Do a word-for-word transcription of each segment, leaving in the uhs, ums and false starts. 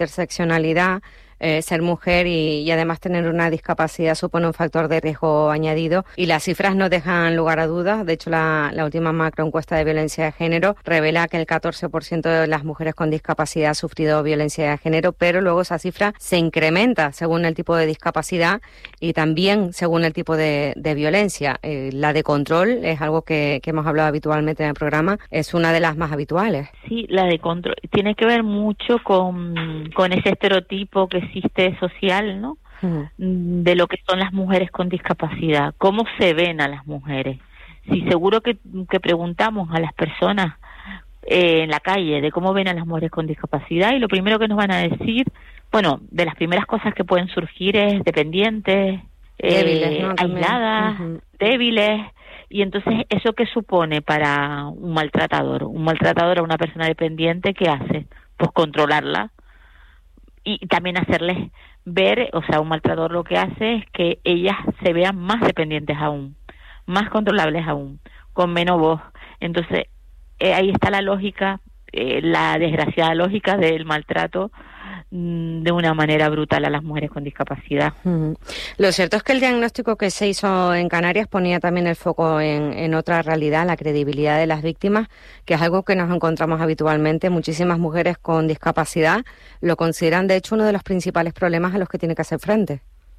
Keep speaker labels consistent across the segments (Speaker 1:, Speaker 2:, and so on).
Speaker 1: interseccionalidad, eh, ser mujer y, y además tener una discapacidad supone un factor de riesgo añadido y las cifras no dejan lugar a dudas. De hecho, la, la última macroencuesta de violencia de género revela que el catorce por ciento de las mujeres con discapacidad ha sufrido violencia de género, pero luego esa cifra se incrementa según el tipo de discapacidad y también según el tipo de, de violencia. Eh, la de control es algo que, que hemos hablado habitualmente en el programa, es una de las más habituales.
Speaker 2: Sí, la de control tiene que ver mucho con, con ese estereotipo que existe social, ¿no? Uh-huh. De lo que son las mujeres con discapacidad, cómo se ven a las mujeres. Sí, seguro que, que preguntamos a las personas eh, en la calle de cómo ven a las mujeres con discapacidad y lo primero que nos van a decir, bueno, de las primeras cosas que pueden surgir es dependientes,
Speaker 1: débiles,
Speaker 2: eh,
Speaker 1: ¿no?
Speaker 2: aisladas, uh-huh. débiles. Y entonces, ¿eso qué supone para un maltratador? Un maltratador a una persona dependiente, ¿qué hace? Pues controlarla y también hacerles ver, o sea, un maltratador lo que hace es que ellas se vean más dependientes aún, más controlables aún, con menos voz. Entonces, eh, ahí está la lógica, eh, la desgraciada lógica del maltrato de una manera brutal a las mujeres con discapacidad.
Speaker 1: Mm. Lo cierto es que el diagnóstico que se hizo en Canarias ponía también el foco en, en otra realidad, la credibilidad de las víctimas, que es algo que nos encontramos habitualmente. Muchísimas mujeres con discapacidad lo consideran, de hecho, uno de los principales problemas a los que tiene que hacer frente.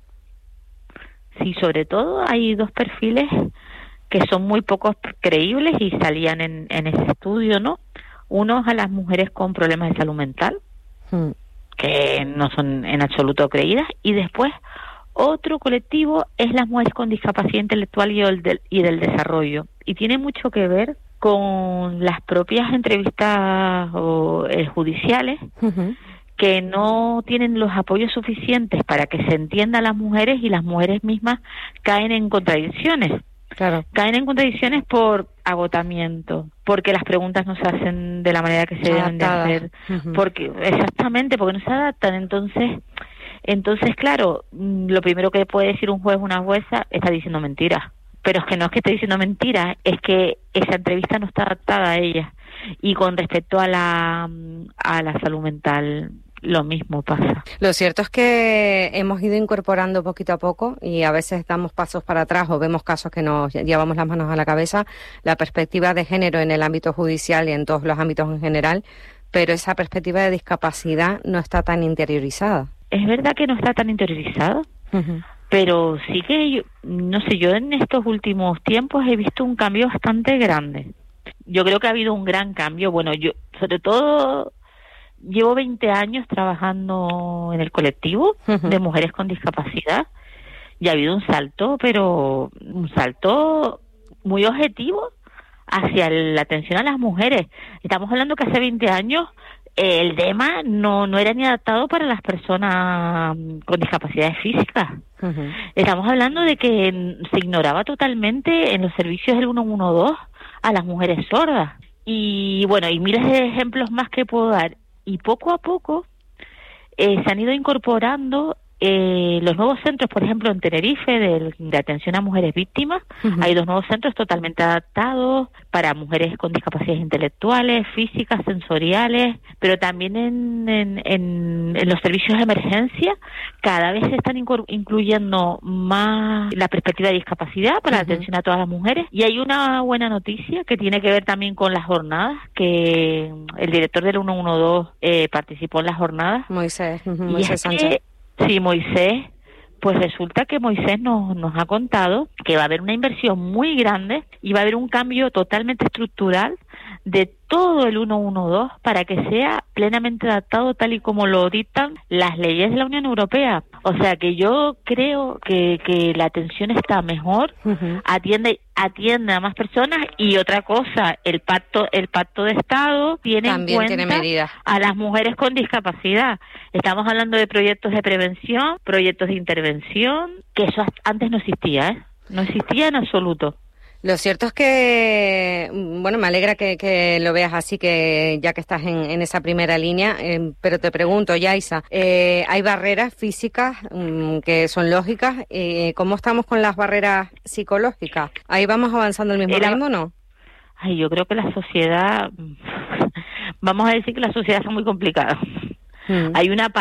Speaker 2: Sí, sobre todo hay dos perfiles que son muy poco creíbles y salían en, en ese estudio, ¿no? Uno es a las mujeres con problemas de salud mental, mm. que no son en absoluto creídas, y después otro colectivo es las mujeres con discapacidad intelectual y del, y del desarrollo, y tiene mucho que ver con las propias entrevistas o, eh, judiciales, uh-huh. que no tienen los apoyos suficientes para que se entienda a las mujeres y las mujeres mismas caen en contradicciones. Claro. Caen en contradicciones por agotamiento, porque las preguntas no se hacen de la manera que se deben de hacer, uh-huh. porque exactamente, porque no se adaptan. Entonces, entonces claro, lo primero que puede decir un juez o una jueza, está diciendo mentiras. Pero es que no es que esté diciendo mentiras, es que esa entrevista no está adaptada a ella. Y con respecto a la a la salud mental, lo mismo pasa.
Speaker 1: Lo cierto es que hemos ido incorporando poquito a poco y a veces damos pasos para atrás o vemos casos que nos llevamos las manos a la cabeza, la perspectiva de género en el ámbito judicial y en todos los ámbitos en general, pero esa perspectiva de discapacidad no está tan interiorizada.
Speaker 2: Es verdad que no está tan interiorizada, uh-huh. pero sí que, yo, no sé, yo en estos últimos tiempos he visto un cambio bastante grande. Yo creo que ha habido un gran cambio. Bueno, yo sobre todo llevo veinte años trabajando en el colectivo uh-huh. de mujeres con discapacidad y ha habido un salto, pero un salto muy objetivo hacia la atención a las mujeres. Estamos hablando que hace veinte años eh, el D E M A no, no era ni adaptado para las personas con discapacidades físicas. Uh-huh. Estamos hablando de que se ignoraba totalmente en los servicios del uno uno dos a las mujeres sordas. Y bueno, y miles de ejemplos más que puedo dar. Y poco a poco eh, se han ido incorporando eh, los nuevos centros, por ejemplo, en Tenerife, de, de atención a mujeres víctimas. Uh-huh. Hay dos nuevos centros totalmente adaptados para mujeres con discapacidades intelectuales, físicas, sensoriales, pero también en, en, en, en los servicios de emergencia cada vez se están inclu- incluyendo más la perspectiva de discapacidad para uh-huh. la atención a todas las mujeres. Y hay una buena noticia que tiene que ver también con las jornadas, que el director del uno uno dos eh, participó en las jornadas.
Speaker 1: Moisés, uh-huh,
Speaker 2: y
Speaker 1: Moisés
Speaker 2: es
Speaker 1: Sánchez.
Speaker 2: Que, sí, Moisés, pues resulta que Moisés nos, nos ha contado que va a haber una inversión muy grande y va a haber un cambio totalmente estructural de todo el uno uno dos para que sea plenamente adaptado tal y como lo dictan las leyes de la Unión Europea. O sea que yo creo que, que la atención está mejor, uh-huh. atiende atiende a más personas. Y otra cosa, el pacto el pacto de Estado tiene
Speaker 1: También
Speaker 2: en cuenta
Speaker 1: tiene medidas
Speaker 2: a las mujeres con discapacidad. Estamos hablando de proyectos de prevención, proyectos de intervención, que eso antes no existía, ¿eh? No existía en absoluto.
Speaker 1: Lo cierto es que, bueno, me alegra que, que lo veas así, que ya que estás en, en esa primera línea, eh, pero te pregunto, Yaisa, eh, ¿hay barreras físicas um, que son lógicas? Eh, ¿Cómo estamos con las barreras psicológicas? ¿Ahí vamos avanzando al mismo
Speaker 2: Era,
Speaker 1: ritmo o no?
Speaker 2: Ay, yo creo que la sociedad, vamos a decir que la sociedad es muy complicada. Mm. Hay una